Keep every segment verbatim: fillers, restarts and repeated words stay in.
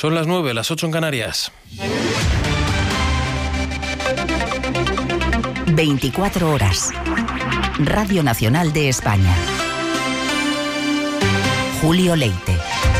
Son las nueve, las ocho en Canarias. veinticuatro horas. Radio Nacional de España. Julio Leite.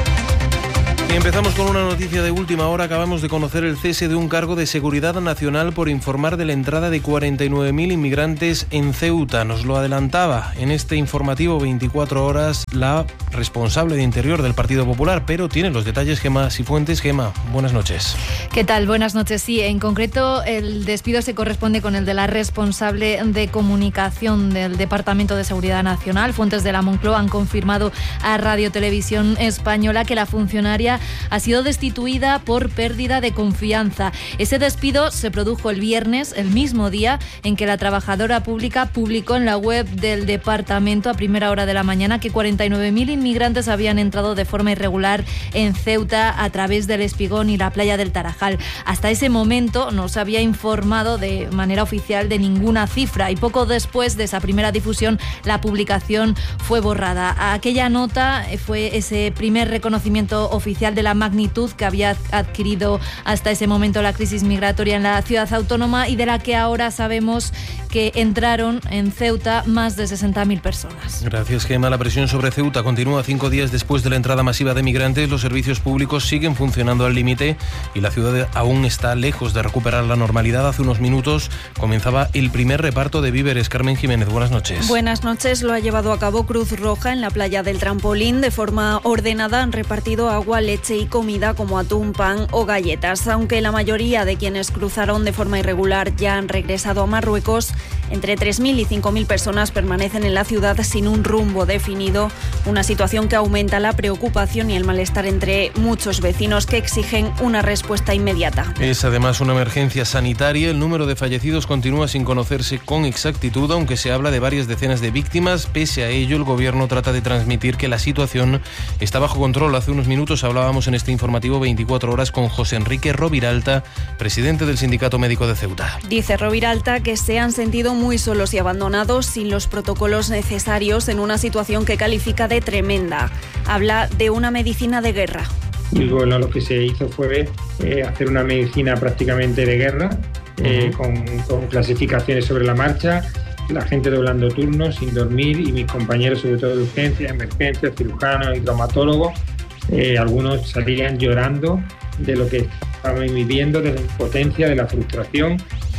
Y empezamos con una noticia de última hora. Acabamos de conocer el cese de un cargo de seguridad nacional por informar de la entrada de cuarenta y nueve mil inmigrantes en Ceuta. Nos lo adelantaba en este informativo veinticuatro horas la responsable de Interior del Partido Popular, pero tiene los detalles Gema Sifuentes. Gema, buenas noches. ¿Qué tal? Buenas noches. Sí, en concreto el despido se corresponde con el de la responsable de comunicación del Departamento de Seguridad Nacional. Fuentes de la Moncloa han confirmado a Radio Televisión Española que la funcionaria ha sido destituida por pérdida de confianza. Ese despido se produjo el viernes, el mismo día en que la trabajadora pública publicó en la web del departamento a primera hora de la mañana que cuarenta y nueve mil inmigrantes habían entrado de forma irregular en Ceuta a través del Espigón y la playa del Tarajal. Hasta ese momento no se había informado de manera oficial de ninguna cifra y poco después de esa primera difusión la publicación fue borrada. Aquella nota fue ese primer reconocimiento oficial de la magnitud que había adquirido hasta ese momento la crisis migratoria en la ciudad autónoma y de la que ahora sabemos que entraron en Ceuta más de sesenta mil personas. Gracias, Gema. La presión sobre Ceuta continúa cinco días después de la entrada masiva de migrantes. Los servicios públicos siguen funcionando al límite y la ciudad aún está lejos de recuperar la normalidad. Hace unos minutos comenzaba el primer reparto de víveres. Carmen Jiménez, buenas noches. Buenas noches. Lo ha llevado a cabo Cruz Roja en la playa del Trampolín. De forma ordenada han repartido agua, leche y comida como atún, pan o galletas. Aunque la mayoría de quienes cruzaron de forma irregular ya han regresado a Marruecos, entre tres mil y cinco mil personas permanecen en la ciudad sin un rumbo definido, una situación que aumenta la preocupación y el malestar entre muchos vecinos que exigen una respuesta inmediata. Es además una emergencia sanitaria. El número de fallecidos continúa sin conocerse con exactitud, aunque se habla de varias decenas de víctimas. Pese a ello, el gobierno trata de transmitir que la situación está bajo control. Hace unos minutos hablábamos en este informativo veinticuatro horas con José Enrique Roviralta, presidente del Sindicato Médico de Ceuta. Dice Roviralta que se han sentido muy solos y abandonados, sin los protocolos necesarios, en una situación que califica de tremenda. Habla de una medicina de guerra. Y bueno, lo que se hizo fue eh, hacer una medicina prácticamente de guerra, eh, uh-huh. con, con clasificaciones sobre la marcha, la gente doblando turnos sin dormir y mis compañeros, sobre todo de urgencia, emergencia, cirujanos y traumatólogos, eh, algunos salían llorando de lo que estaban viviendo, de la impotencia, de la frustración.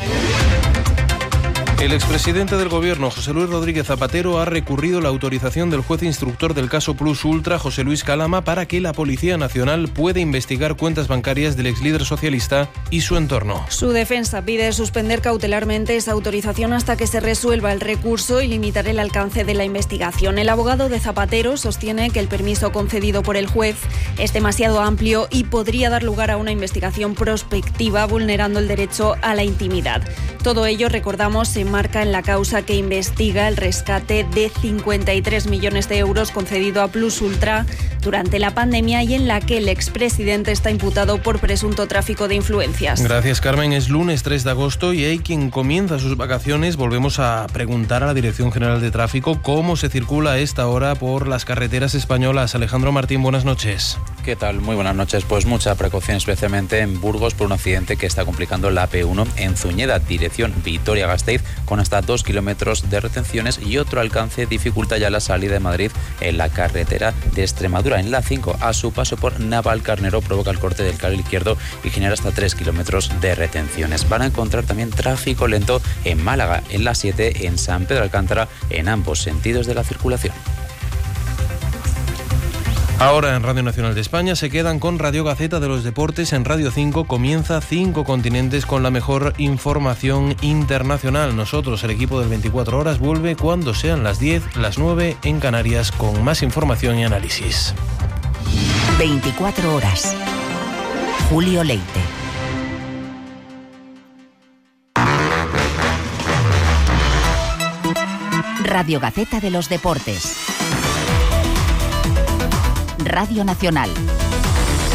El expresidente del Gobierno, José Luis Rodríguez Zapatero, ha recurrido la autorización del juez instructor del caso Plus Ultra, José Luis Calama, para que la Policía Nacional pueda investigar cuentas bancarias del exlíder socialista y su entorno. Su defensa pide suspender cautelarmente esa autorización hasta que se resuelva el recurso y limitar el alcance de la investigación. El abogado de Zapatero sostiene que el permiso concedido por el juez es demasiado amplio y podría dar lugar a una investigación prospectiva, vulnerando el derecho a la intimidad. Todo ello, recordamos, se marca en la causa que investiga el rescate de cincuenta y tres millones de euros concedido a Plus Ultra durante la pandemia y en la que el expresidente está imputado por presunto tráfico de influencias. Gracias, Carmen. Es lunes tres de agosto y hay quien comienza sus vacaciones. Volvemos a preguntar a la Dirección General de Tráfico cómo se circula a esta hora por las carreteras españolas. Alejandro Martín, buenas noches. ¿Qué tal? Muy buenas noches. Pues mucha precaución, especialmente en Burgos, por un accidente que está complicando la A P uno en Zuñeda, dirección Vitoria-Gasteiz, con hasta dos kilómetros de retenciones, y otro alcance dificulta ya la salida de Madrid en la carretera de Extremadura. En la cinco, a su paso por Navalcarnero, provoca el corte del carril izquierdo y genera hasta tres kilómetros de retenciones. Van a encontrar también tráfico lento en Málaga, en la siete, en San Pedro Alcántara, en ambos sentidos de la circulación. Ahora en Radio Nacional de España se quedan con Radio Gaceta de los Deportes. En Radio cinco comienza Cinco Continentes con la mejor información internacional. Nosotros, el equipo del veinticuatro horas, vuelve cuando sean las diez, las nueve en Canarias, con más información y análisis. veinticuatro horas. Julio Leite. Radio Gaceta de los Deportes. Radio Nacional.